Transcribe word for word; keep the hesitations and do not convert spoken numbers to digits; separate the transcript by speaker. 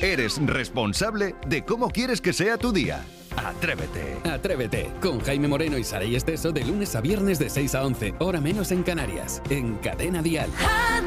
Speaker 1: Eres responsable de cómo quieres que sea tu día. Atrévete.
Speaker 2: Atrévete con Jaime Moreno y Saray Esteso de lunes a viernes de seis a once, hora menos en Canarias, en Cadena Dial.